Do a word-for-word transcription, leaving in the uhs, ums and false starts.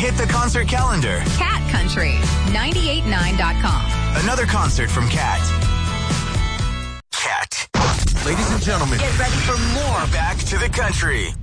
Hit the concert calendar. Cat Country, nine eight nine dot com. Another concert from Cat. Cat. Ladies and gentlemen, Get ready for more. Back to the country.